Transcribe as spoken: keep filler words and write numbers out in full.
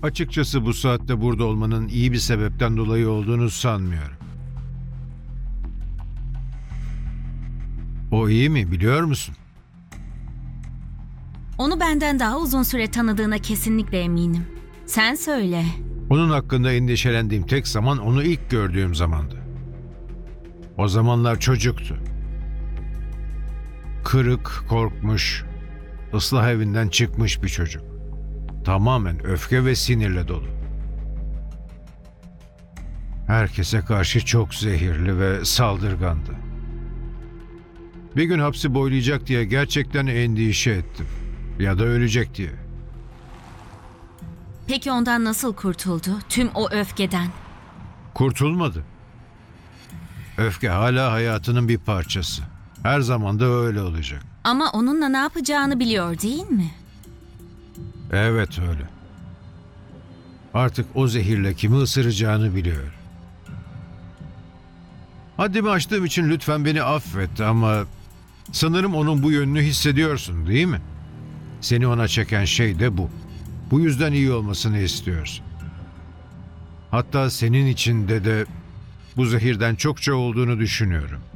Açıkçası bu saatte burada olmanın iyi bir sebepten dolayı olduğunu sanmıyorum. O iyi mi biliyor musun? Onu benden daha uzun süre tanıdığına kesinlikle eminim. Sen söyle. Onun hakkında endişelendiğim tek zaman onu ilk gördüğüm zamandı. O zamanlar çocuktu. Kırık, korkmuş, ıslah evinden çıkmış bir çocuk. Tamamen öfke ve sinirle dolu. Herkese karşı çok zehirli ve saldırgandı. Bir gün hapsi boylayacak diye gerçekten endişe ettim. Ya da ölecek diye. Peki ondan nasıl kurtuldu? Tüm o öfkeden. Kurtulmadı. Öfke hala hayatının bir parçası. Her zaman da öyle olacak. Ama onunla ne yapacağını biliyor değil mi? Evet öyle. Artık o zehirle kimi ısıracağını biliyor. Haddimi aştığım için lütfen beni affet ama sanırım onun bu yönünü hissediyorsun değil mi? Seni ona çeken şey de bu. Bu yüzden iyi olmasını istiyorsun. Hatta senin içinde de bu zehirden çokça olduğunu düşünüyorum.